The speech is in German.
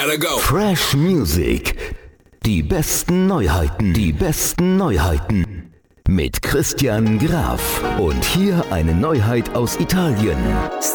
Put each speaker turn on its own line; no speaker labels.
gotta go.
Fresh Music. Die besten Neuheiten. Die besten Neuheiten. Mit Christian Graf. Und hier eine Neuheit aus Italien.